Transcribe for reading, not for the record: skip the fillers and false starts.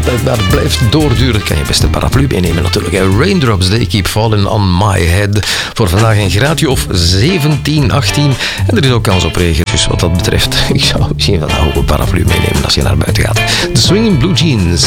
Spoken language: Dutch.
dat blijft doorduren. Kan je best een paraplu meenemen natuurlijk. Raindrops, they keep falling on my head. Voor vandaag een graadje of 17, 18. En er is ook kans op regen. Dus wat dat betreft, ik zou misschien wel een paraplu meenemen als je naar buiten gaat. De Swinging Blue Jeans.